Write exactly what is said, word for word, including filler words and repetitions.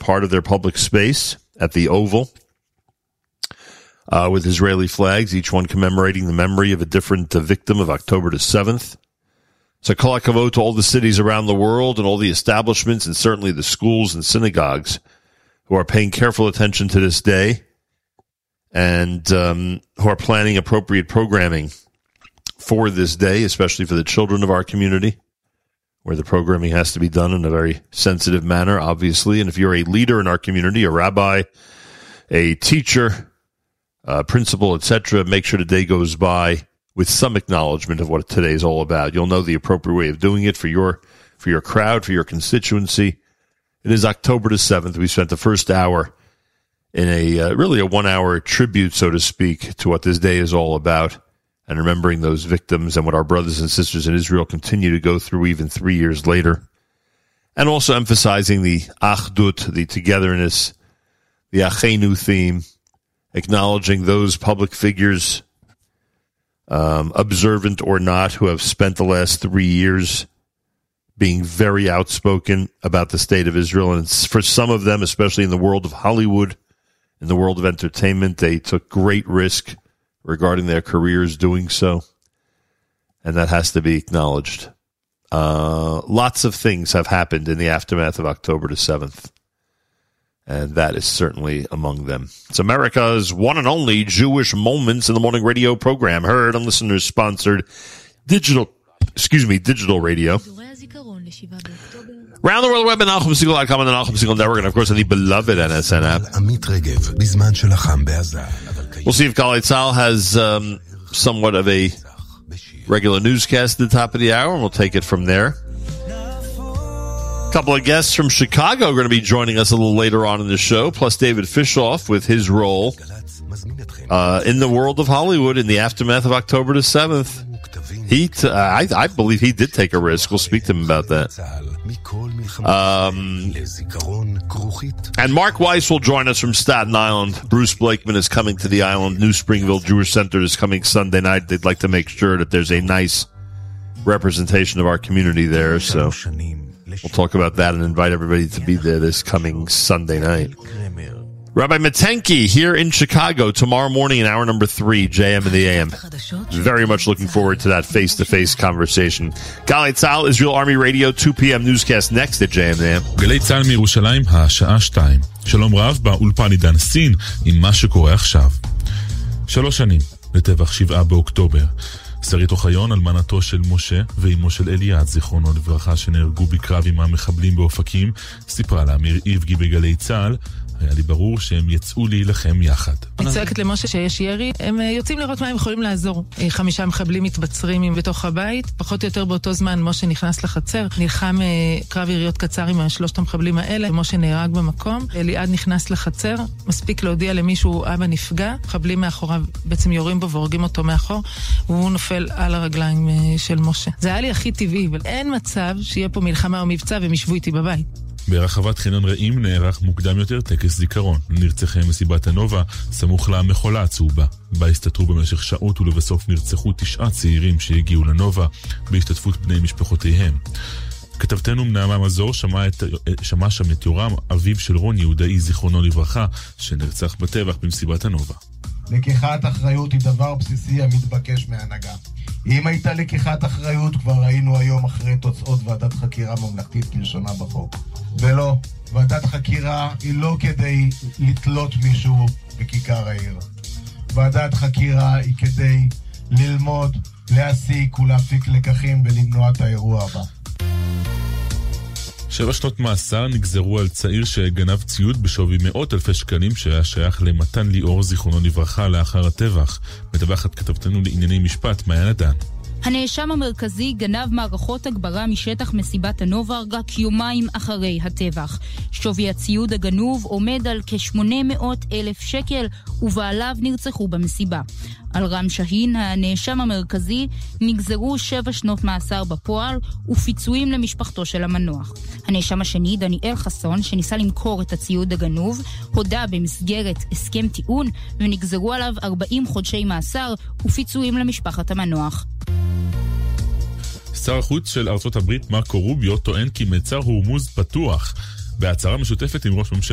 part of their public space at the Oval uh, with Israeli flags, each one commemorating the memory of a different uh, victim of October the seventh. So kol hakavod to all the cities around the world and all the establishments and certainly the schools and synagogues who are paying careful attention to this day and um, who are planning appropriate programming for this day, especially for the children of our community, where the programming has to be done in a very sensitive manner, obviously. And if you're a leader in our community, a rabbi, a teacher, a principal, et cetera, make sure the day goes by with some acknowledgement of what today is all about. You'll know the appropriate way of doing it for your for your crowd, for your constituency. It is October the seventh. We spent the first hour in a uh, really a one-hour tribute, so to speak, to what this day is all about, and remembering those victims and what our brothers and sisters in Israel continue to go through even three years later, and also emphasizing the achdut, the togetherness, the achenu theme, acknowledging those public figures, um, observant or not, who have spent the last three years being very outspoken about the state of Israel. And it's, for some of them, especially in the world of Hollywood, in the world of entertainment, they took great risk regarding their careers doing so, and that has to be acknowledged. Uh, lots of things have happened in the aftermath of October the seventh, and that is certainly among them. It's America's one and only Jewish Moments in the Morning radio program, heard on listeners-sponsored digital, excuse me, digital radio. Around the world web at Nachum Segal dot com and the Nachum Segal Network, and of course on the beloved N S N app. We'll see if Galei Tzahal has um, somewhat of a regular newscast at the top of the hour, and we'll take it from there. A couple of guests from Chicago are going to be joining us a little later on in the show, plus David Fishoff with his role uh, in the world of Hollywood in the aftermath of October the seventh. He, t- I, I believe he did take a risk. We'll speak to him about that. Um, and Mark Weiss will join us from Staten Island. Bruce Blakeman is coming to the island. New Springville Jewish Center is coming Sunday night. They'd like to make sure that there's a nice representation of our community there. So we'll talk about that and invite everybody to be there this coming Sunday night. Rabbi Matenki here in Chicago tomorrow morning in hour number three, J M in the A M. Very much looking forward to that face-to-face conversation. Galei Tzahal, Israel Army Radio, two p.m. newscast next at J M in the A M. גלי צה"ל מירושלים, השעה שתיים. שלום רב, באולפן עידן סין, עם מה שקורה עכשיו. שלוש שנים לטבח שבעה באוקטובר. שרית אוחיון, אלמנתו של משה ואימו של אליעד, זיכרונו לברכה, שנהרגו בקרב עם המחבלים באופקים, סיפרה לאמיר איבגי בגלי צה"ל, היה לי ברור שהם יצאו להילחם יחד. אני צועקת למשה שיש ירי, הם יוצאים לראות מה הם יכולים לעזור. חמישה מחבלים מתבצרים בתוך הבית, פחות או יותר באותו זמן משה נכנס לחצר, נלחם קרב יריות קצר עם שלושת המחבלים האלה, משה נהרג במקום, אליעד נכנס לחצר, מספיק להודיע למישהו אבא נפגע, מחבלים מאחוריו בעצם יורים בו והורגים אותו מאחור, והוא נופל על הרגליים של משה. זה היה לי הכי טבעי, אבל אין מצב שיהיה פה מלחמה או מבצע והם ישבו איתי בבית. ברחבת חינון רעים נערך מוקדם יותר טקס זיכרון. נרצחי מסיבת הנובה סמוך למחולה הצהובה. בה הסתתרו במשך שעות ולבסוף נרצחו תשעה צעירים שהגיעו לנובה בהשתתפות בני משפחותיהם. כתבתנו מנעמה מזור שמע, את, שמע שם את יורם, אביו של רון יהודאי זיכרונו לברכה, שנרצח בטבח במסיבת הנובה. לקיחת אחריות היא דבר בסיסי המתבקש מהנהגה. אם הייתה לקיחת אחריות, כבר ראינו היום אחרי תוצאות ועדת חקירה ממלכתית כלשונה בחוק. ולא, ועדת חקירה היא לא כדי לתלות מישהו בכיכר העיר. ועדת חקירה היא כדי ללמוד, להסיק ולהפיק לקחים ולמנוע את האירוע הבא. שבע שנות מאסר נגזרו על צעיר שגנב ציוד בשווי מאות אלפי שקלים שהיה שייך למתן ליאור זיכרונו לברכה לאחר הטבח. מדווחת כתבתנו לענייני משפט מאיה נדן. הנאשם המרכזי גנב מערכות הגברה משטח מסיבת הנובה רק יומיים אחרי הטבח. שווי הציוד הגנוב עומד על כ-שמונה מאות אלף שקל ובעליו נרצחו במסיבה. על רם שהין, הנאשם המרכזי, נגזרו שבע שנות מאסר בפועל ופיצויים למשפחתו של המנוח. הנאשם השני, דניאל חסון, שניסה למכור את הציוד הגנוב, הודה במסגרת הסכם טיעון ונגזרו עליו ארבעים חודשי מאסר ופיצויים למשפחת המנוח. שר החוץ של ארצות הברית מרקו רוביו טוען כי מצר הורמוז פתוח. בהצהרה משותפת עם ראש ממשלת